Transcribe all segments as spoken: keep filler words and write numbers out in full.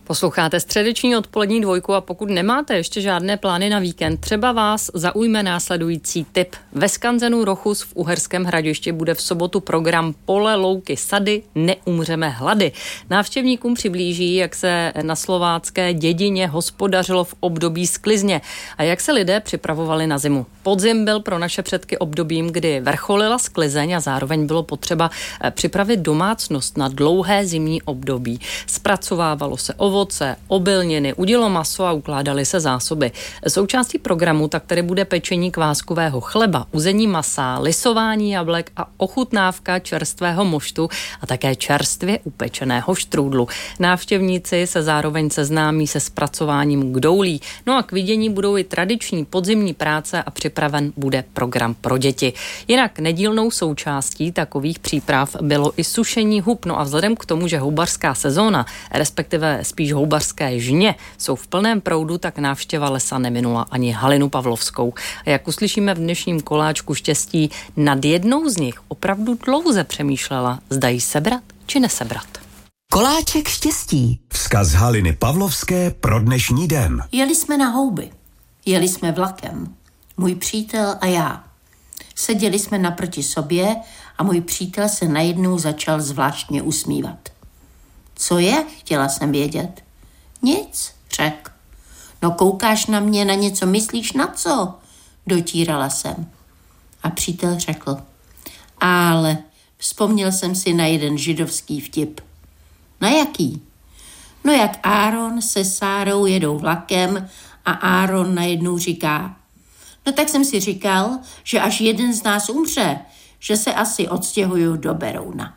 Posloucháte středeční odpolední dvojku a pokud nemáte ještě žádné plány na víkend, třeba vás zaujme následující tip. Ve skanzenu Rochus v Uherském Hradišti bude v sobotu program Pole, louky, sady, neumřeme hlady. Návštěvníkům přiblíží, jak se na slovácké dědině hospodařilo v období sklizně a jak se lidé připravovali na zimu. Podzim byl pro naše předky obdobím, kdy vrcholila sklizeň a zároveň bylo potřeba připravit domácnost na dlouhé zimní období. Zpracovávalo se ovoce, obilniny, udilo maso a ukládaly se zásoby. Součástí programu tak tedy bude pečení kváskového chleba, uzení masa, lisování jablek a ochutnávka čerstvého moštu a také čerstvě upečeného štrůdlu. Návštěvníci se zároveň seznámí se zpracováním kdoulí. No a k vidění budou i tradiční podzimní práce a připraven bude program pro děti. Jinak nedílnou součástí takových příprav bylo i sušení hub. No a vzhledem k tomu, že houbařská sezóna, respektive spíš houbařské žně, jsou v plném proudu, tak návštěva lesa neminula ani Halinu Pavlovskou. A jak uslyšíme v dnešním koláčku štěstí, nad jednou z nich opravdu dlouze přemýšlela, zda jí sebrat či nesebrat. Koláček štěstí. Vzkaz Haliny Pavlovské pro dnešní den. Jeli jsme na houby. Jeli jsme vlakem. Můj přítel a já. Seděli jsme naproti sobě a můj přítel se najednou začal zvláštně usmívat. Co je? Chtěla jsem vědět. Nic, řekl. No koukáš na mě, na něco myslíš, na co? Dotírala jsem. A přítel řekl. Ale vzpomněl jsem si na jeden židovský vtip. Na jaký? No jak Áron se Sárou jedou vlakem a Áron najednou říká. No tak jsem si říkal, že až jeden z nás umře, že se asi odstěhuju do Berouna.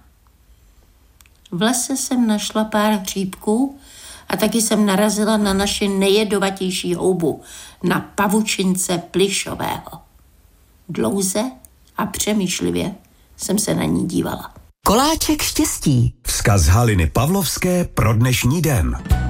V lese jsem našla pár hříbků a taky jsem narazila na naši nejjedovatější houbu, na pavučince plyšového. Dlouze a přemýšlivě jsem se na ní dívala. Koláček štěstí. Vzkaz Haliny Pavlovské pro dnešní den.